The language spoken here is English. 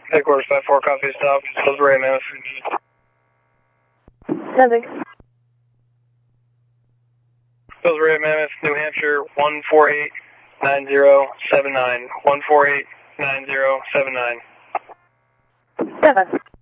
Headquarters 5-4, copy stop, Pillsbury, Mammoth. Nothing. Pillsbury, Mammoth, New Hampshire, 1489079. 1489079. 7.